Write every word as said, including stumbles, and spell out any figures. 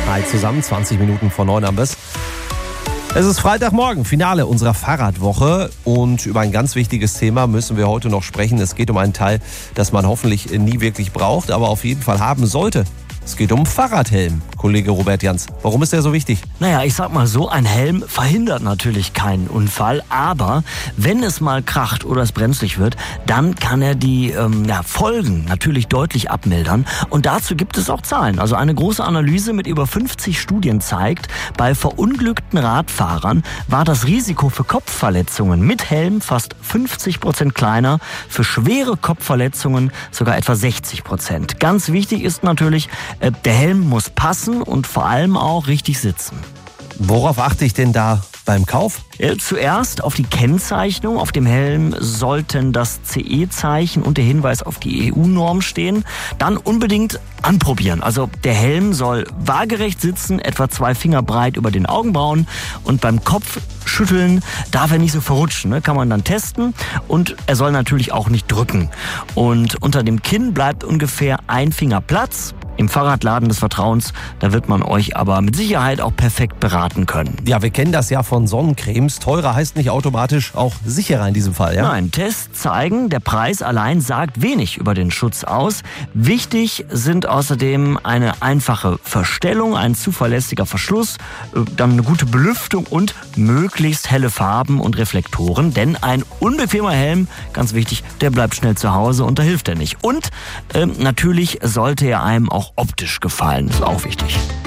Hi zusammen, zwanzig Minuten vor neun am Biss. Es ist Freitagmorgen, Finale unserer Fahrradwoche und über ein ganz wichtiges Thema müssen wir heute noch sprechen. Es geht um einen Teil, das man hoffentlich nie wirklich braucht, aber auf jeden Fall haben sollte. Es geht um Fahrradhelm, Kollege Robert Jans. Warum ist der so wichtig? Naja, ich sag mal so, ein Helm verhindert natürlich keinen Unfall, aber wenn es mal kracht oder es brenzlig wird, dann kann er die ähm, ja, Folgen natürlich deutlich abmildern. Und dazu gibt es auch Zahlen. Also eine große Analyse mit über fünfzig Studien zeigt, bei verunglückten Radfahrern war das Risiko für Kopfverletzungen mit Helm fast fünfzig Prozent kleiner, für schwere Kopfverletzungen sogar etwa sechzig Prozent. Ganz wichtig ist natürlich, der Helm muss passen und vor allem auch richtig sitzen. Worauf achte ich denn da beim Kauf? Zuerst auf die Kennzeichnung. Auf dem Helm sollten das C E-Zeichen und der Hinweis auf die E U-Norm stehen. Dann unbedingt anprobieren. Also der Helm soll waagerecht sitzen, etwa zwei Finger breit über den Augenbrauen. Und beim Kopfschütteln darf er nicht so verrutschen. Ne? Kann man dann testen. Und er soll natürlich auch nicht drücken. Und unter dem Kinn bleibt ungefähr ein Finger Platz. Im Fahrradladen des Vertrauens, da wird man euch aber mit Sicherheit auch perfekt beraten können. Ja, wir kennen das ja von Sonnencremes. Teurer heißt nicht automatisch auch sicherer in diesem Fall, ja? Nein, Tests zeigen, der Preis allein sagt wenig über den Schutz aus. Wichtig sind außerdem eine einfache Verstellung, ein zuverlässiger Verschluss, dann eine gute Belüftung und möglichst helle Farben und Reflektoren. Denn ein unbequemer Helm, ganz wichtig, der bleibt schnell zu Hause und da hilft er nicht. Und ähm, natürlich sollte er einem auch optisch gefallen, ist auch wichtig.